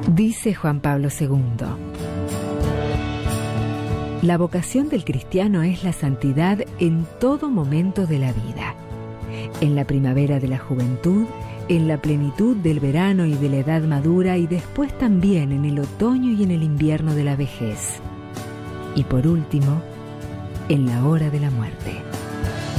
Dice Juan Pablo II: la vocación del cristiano es la santidad en todo momento de la vida, en la primavera de la juventud, en la plenitud del verano y de la edad madura, y después también en el otoño y en el invierno de la vejez, y por último, en la hora de la muerte.